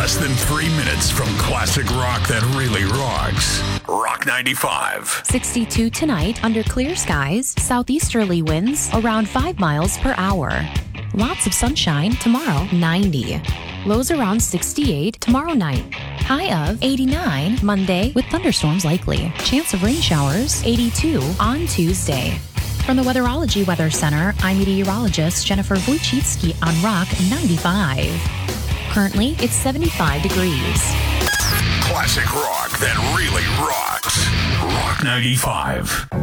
less than 3 minutes from classic rock that really rocks. Rock 95. 62 tonight under clear skies, southeasterly winds around 5 miles per hour. Lots of sunshine tomorrow, 90. Lows around 68 tomorrow night. High of 89 Monday with thunderstorms likely. Chance of rain showers, 82 on Tuesday. From the Weatherology Weather Center, I'm meteorologist Jennifer Wojcicki on Rock 95. Currently, it's 75 degrees. Classic rock that really rocks. Rock 95.